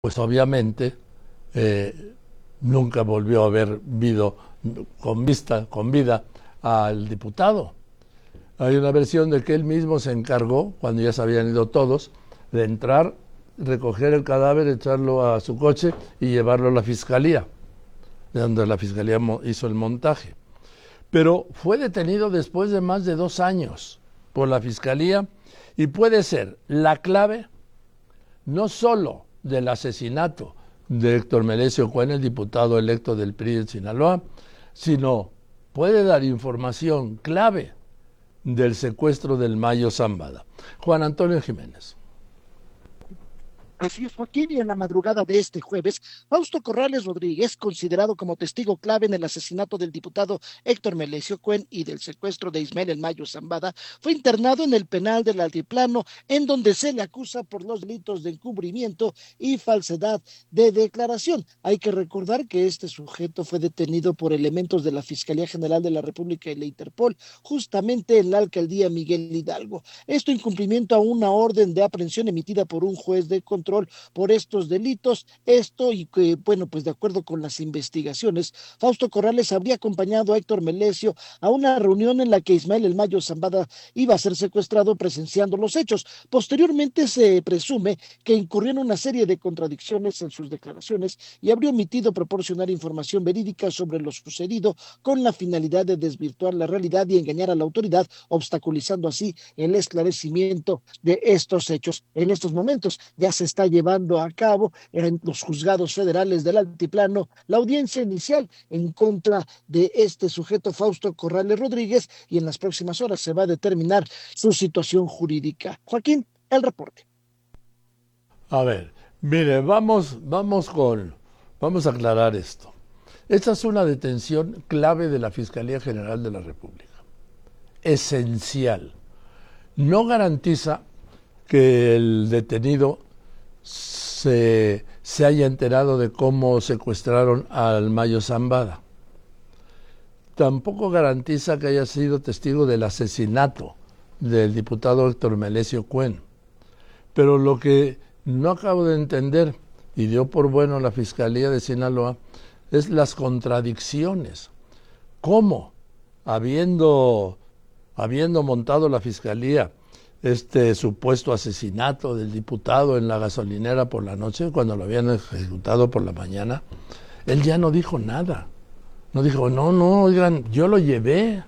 pues obviamente nunca volvió a haber visto con vida al diputado. Hay una versión de que él mismo se encargó, cuando ya se habían ido todos, de entrar, recoger el cadáver, echarlo a su coche y llevarlo a la fiscalía, de donde la fiscalía hizo el montaje. Pero fue detenido después de más de 2 años por la fiscalía y puede ser la clave no solo del asesinato de Héctor Melesio Cuen, el diputado electo del PRI de Sinaloa, sino puede dar información clave del secuestro del Mayo Zambada. Juan Antonio Jiménez. Así es, Joaquín, y en la madrugada de este jueves, Fausto Corrales Rodríguez, considerado como testigo clave en el asesinato del diputado Héctor Melesio Cuen y del secuestro de Ismael El Mayo Zambada, fue internado en el penal del Altiplano, en donde se le acusa por los delitos de encubrimiento y falsedad de declaración. Hay que recordar que este sujeto fue detenido por elementos de la Fiscalía General de la República y la Interpol, justamente en la alcaldía Miguel Hidalgo. Esto en cumplimiento a una orden de aprehensión emitida por un juez de control por estos delitos. Esto y que, bueno, pues de acuerdo con las investigaciones, Fausto Corrales habría acompañado a Héctor Melesio a una reunión en la que Ismael El Mayo Zambada iba a ser secuestrado presenciando los hechos. Posteriormente se presume que incurrió en una serie de contradicciones en sus declaraciones y habría omitido proporcionar información verídica sobre lo sucedido con la finalidad de desvirtuar la realidad y engañar a la autoridad, obstaculizando así el esclarecimiento de estos hechos. En estos momentos ya se está llevando a cabo en los juzgados federales del Altiplano la audiencia inicial en contra de este sujeto Fausto Corrales Rodríguez, y en las próximas horas se va a determinar su situación jurídica. Joaquín, el reporte. A ver, mire, vamos a aclarar esto. Esta es una detención clave de la Fiscalía General de la República. Esencial. No garantiza que el detenido se haya enterado de cómo secuestraron al Mayo Zambada. Tampoco garantiza que haya sido testigo del asesinato del diputado Héctor Melesio Cuen. Pero lo que no acabo de entender, y dio por bueno la Fiscalía de Sinaloa, es las contradicciones. ¿Cómo, habiendo montado la Fiscalía este supuesto asesinato del diputado en la gasolinera por la noche, cuando lo habían ejecutado por la mañana, él ya no dijo nada? No dijo, no, oigan, yo lo llevé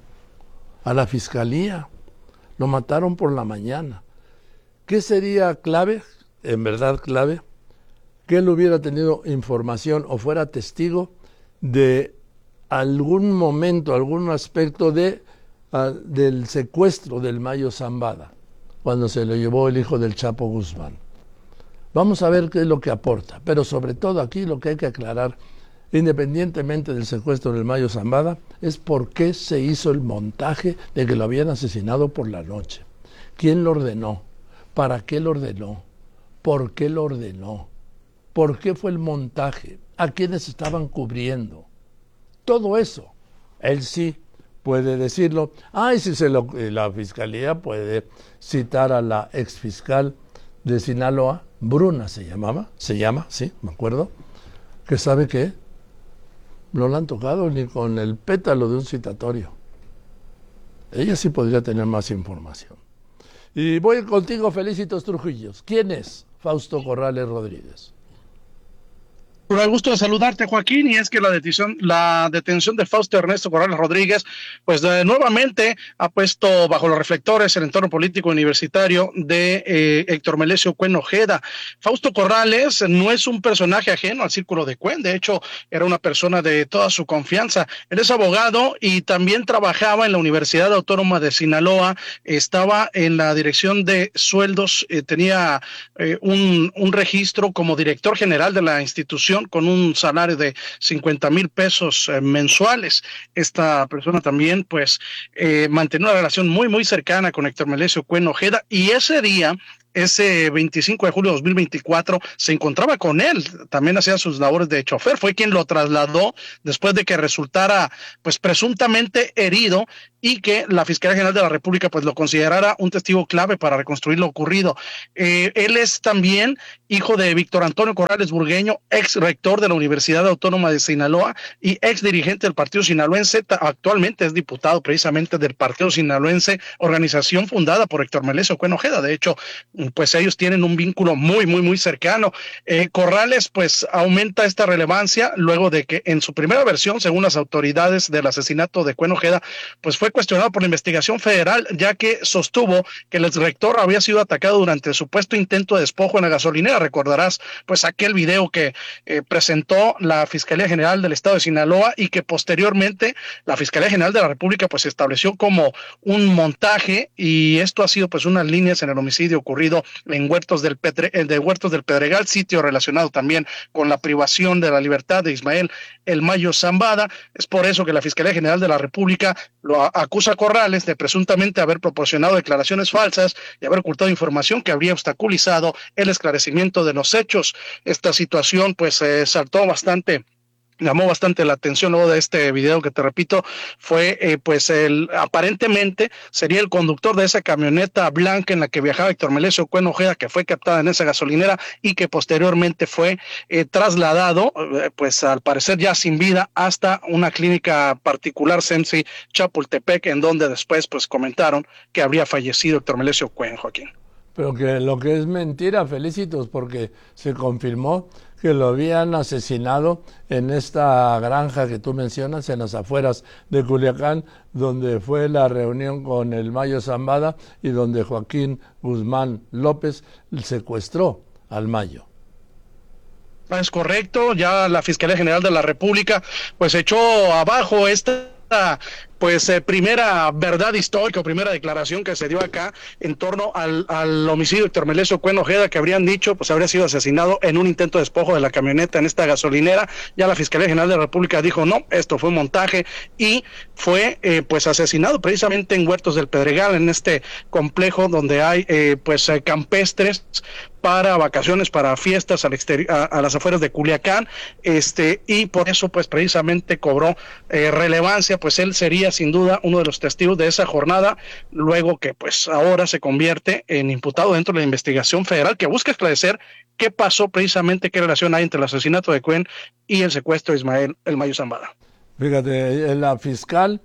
a la Fiscalía, lo mataron por la mañana. ¿Qué sería clave, en verdad clave? Que él hubiera tenido información o fuera testigo de algún momento, algún aspecto del secuestro del Mayo Zambada, cuando se lo llevó el hijo del Chapo Guzmán. Vamos a ver qué es lo que aporta, pero sobre todo aquí lo que hay que aclarar, independientemente del secuestro del Mayo Zambada, es por qué se hizo el montaje de que lo habían asesinado por la noche. ¿Quién lo ordenó? ¿Para qué lo ordenó? ¿Por qué lo ordenó? ¿Por qué fue el montaje? ¿A quiénes estaban cubriendo? Todo eso, él sí puede decirlo. Y si la Fiscalía puede citar a la exfiscal de Sinaloa, Bruna se llama, sí, me acuerdo, que sabe que no la han tocado ni con el pétalo de un citatorio. Ella sí podría tener más información. Y voy contigo, Felicitos Trujillos. ¿Quién es Fausto Corrales Rodríguez? Con el gusto de saludarte, Joaquín, y es que la detención de Fausto Ernesto Corrales Rodríguez, pues nuevamente ha puesto bajo los reflectores el entorno político universitario de Héctor Melesio Cuen Ojeda. Fausto Corrales no es un personaje ajeno al círculo de Cuen, de hecho era una persona de toda su confianza. Él es abogado y también trabajaba en la Universidad Autónoma de Sinaloa, estaba en la dirección de sueldos, tenía un registro como director general de la institución con un salario de 50,000 pesos mensuales. Esta persona también pues mantenía una relación muy muy cercana con Héctor Melesio Cuen Ojeda, y ese 25 de julio de 2024 se encontraba con él, también hacía sus labores de chofer, fue quien lo trasladó después de que resultara pues presuntamente herido y que la Fiscalía General de la República pues lo considerara un testigo clave para reconstruir lo ocurrido. Él es también hijo de Víctor Antonio Corrales Burgueño, ex rector de la Universidad Autónoma de Sinaloa y ex dirigente del Partido Sinaloense. Actualmente es diputado precisamente del Partido Sinaloense, organización fundada por Héctor Melesio Cuen Ojeda. De hecho, pues ellos tienen un vínculo muy cercano. Corrales pues aumenta esta relevancia luego de que en su primera versión, según las autoridades del asesinato de Cuen Ojeda, pues fue cuestionado por la investigación federal, ya que sostuvo que el exrector había sido atacado durante el supuesto intento de despojo en la gasolinera. Recordarás pues aquel video que presentó la Fiscalía General del Estado de Sinaloa y que posteriormente la Fiscalía General de la República pues estableció como un montaje, y esto ha sido pues unas líneas en el homicidio ocurrido en Huertos del Pedregal, sitio relacionado también con la privación de la libertad de Ismael El Mayo Zambada. Es por eso que la Fiscalía General de la República lo acusa a Corrales de presuntamente haber proporcionado declaraciones falsas y haber ocultado información que habría obstaculizado el esclarecimiento de los hechos. Esta situación pues llamó bastante la atención luego de este video que te repito, fue pues aparentemente sería el conductor de esa camioneta blanca en la que viajaba Héctor Melesio Cuen Ojeda, que fue captada en esa gasolinera y que posteriormente fue trasladado pues al parecer ya sin vida hasta una clínica particular, CEMSI Chapultepec, en donde después pues comentaron que habría fallecido Héctor Melesio Cuen, Joaquín. Pero que lo que es mentira, Felicitos, porque se confirmó que lo habían asesinado en esta granja que tú mencionas, en las afueras de Culiacán, donde fue la reunión con el Mayo Zambada y donde Joaquín Guzmán López secuestró al Mayo. Es correcto, ya la Fiscalía General de la República pues echó abajo esta primera verdad histórica o primera declaración que se dio acá en torno al homicidio de Héctor Melesio Cuen Ojeda, que habrían dicho pues habría sido asesinado en un intento de despojo de la camioneta en esta gasolinera. Ya la Fiscalía General de la República dijo no, esto fue un montaje, y fue pues asesinado precisamente en Huertos del Pedregal, en este complejo donde hay campestres para vacaciones, para fiestas a las afueras de Culiacán, y por eso pues precisamente cobró relevancia, pues él sería sin duda uno de los testigos de esa jornada, luego que pues ahora se convierte en imputado dentro de la investigación federal que busca esclarecer qué pasó precisamente, qué relación hay entre el asesinato de Cuen y el secuestro de Ismael El Mayo Zambada. Fíjate, la fiscal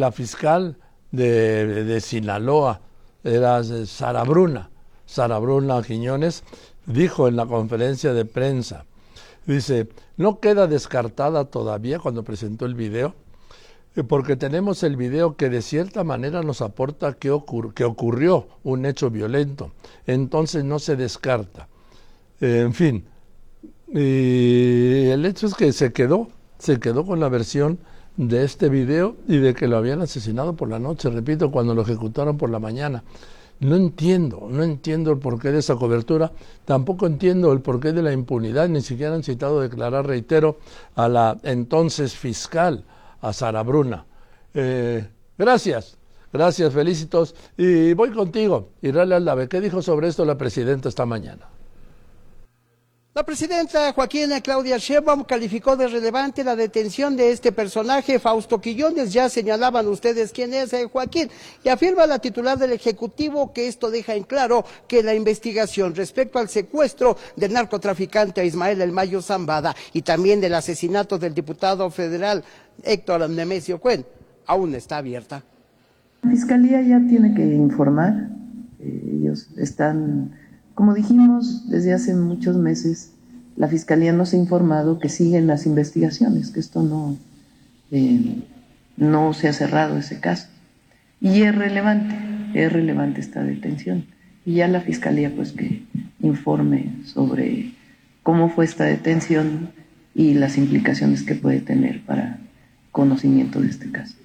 de Sinaloa era Sara Bruna Quiñones, dijo en la conferencia de prensa, dice, no queda descartada todavía, cuando presentó el video, porque tenemos el video que de cierta manera nos aporta que ocurrió un hecho violento, entonces no se descarta. En fin, y el hecho es que se quedó con la versión de este video y de que lo habían asesinado por la noche, repito, cuando lo ejecutaron por la mañana. No entiendo el porqué de esa cobertura, tampoco entiendo el porqué de la impunidad, ni siquiera han citado declarar, reitero, a la entonces fiscal, a Sara Bruna. Gracias, Felicitos, y voy contigo, Israel Aldave. ¿Qué dijo sobre esto la presidenta esta mañana? La presidenta Joaquín Claudia Sheinbaum calificó de relevante la detención de este personaje, Fausto Quiñones. Ya señalaban ustedes quién es Joaquín, y afirma la titular del Ejecutivo que esto deja en claro que la investigación respecto al secuestro del narcotraficante a Ismael El Mayo Zambada y también del asesinato del diputado federal Héctor Melesio Cuen aún está abierta. La Fiscalía ya tiene que informar, ellos están... Como dijimos, desde hace muchos meses, la Fiscalía nos ha informado que siguen las investigaciones, que esto no se ha cerrado ese caso. Y es relevante esta detención. Y ya la Fiscalía pues que informe sobre cómo fue esta detención y las implicaciones que puede tener para conocimiento de este caso.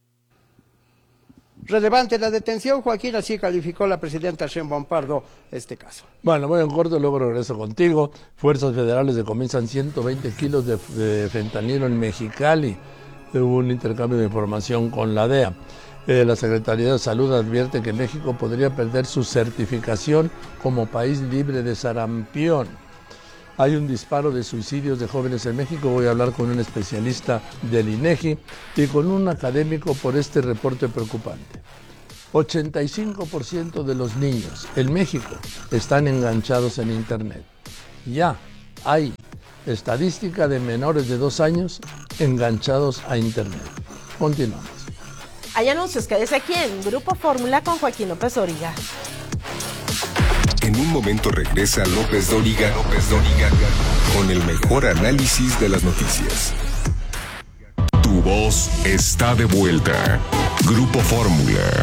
Relevante la detención, Joaquín, así calificó la presidenta Sheinbaum Pardo este caso. Bueno, voy en corto, luego regreso contigo. Fuerzas federales decomisan 120 kilos de fentanilo en Mexicali. Hubo un intercambio de información con la DEA. La Secretaría de Salud advierte que México podría perder su certificación como país libre de sarampión. Hay un disparo de suicidios de jóvenes en México. Voy a hablar con un especialista del INEGI y con un académico por este reporte preocupante. 85% de los niños en México están enganchados en Internet. Ya hay estadística de menores de 2 años enganchados a Internet. Continuamos. Hay anuncios, quédese aquí en Grupo Fórmula con Joaquín López Dóriga. En un momento regresa López Dóriga con el mejor análisis de las noticias. Tu voz está de vuelta. Grupo Fórmula.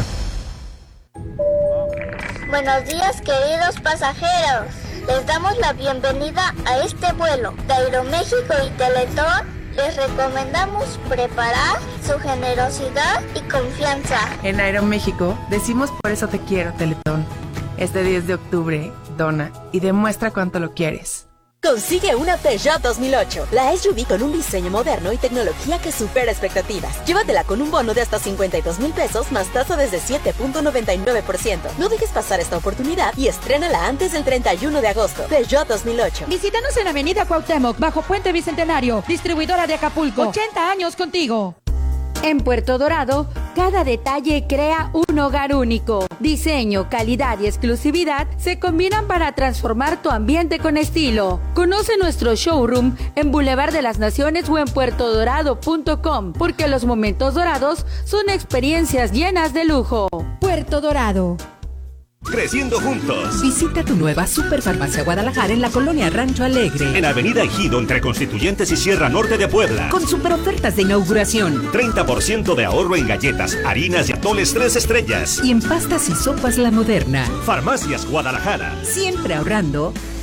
Buenos días, queridos pasajeros. Les damos la bienvenida a este vuelo de Aeroméxico y Teletón. Les recomendamos preparar su generosidad y confianza. En Aeroméxico decimos por eso te quiero, Teletón. Este 10 de octubre, dona y demuestra cuánto lo quieres. Consigue una Peugeot 2008, la SUV con un diseño moderno y tecnología que supera expectativas. Llévatela con un bono de hasta 52,000 pesos más tasa desde 7.99%. No dejes pasar esta oportunidad y estrénala antes del 31 de agosto. Peugeot 2008. Visítanos en Avenida Cuauhtémoc, bajo Puente Bicentenario, distribuidora de Acapulco. 80 años contigo. En Puerto Dorado, cada detalle crea un hogar único. Diseño, calidad y exclusividad se combinan para transformar tu ambiente con estilo. Conoce nuestro showroom en Boulevard de las Naciones o en puertodorado.com, porque los momentos dorados son experiencias llenas de lujo. Puerto Dorado. Creciendo juntos. Visita tu nueva Superfarmacia Guadalajara en la colonia Rancho Alegre. En Avenida Ejido, entre Constituyentes y Sierra Norte de Puebla. Con super ofertas de inauguración. 30% de ahorro en galletas, harinas y atoles 3 estrellas. Y en pastas y sopas La Moderna. Farmacias Guadalajara. Siempre ahorrando